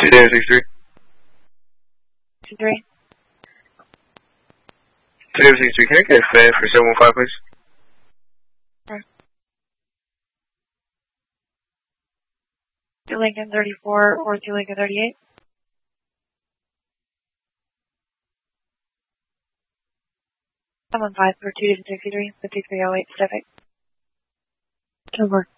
2763. 63. 2763, can I get a FAD for 715, please? Sure. 2 Lincoln 34 or 2 Lincoln 38. 715 for 2 63, 5308 Pacific. Over.